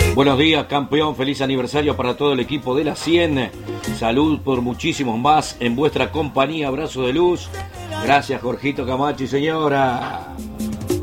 Buenos días, campeón. Feliz aniversario para todo el equipo de la 100. Salud por muchísimos más en vuestra compañía. Abrazo de luz. Gracias, Jorgito Camacho y señora.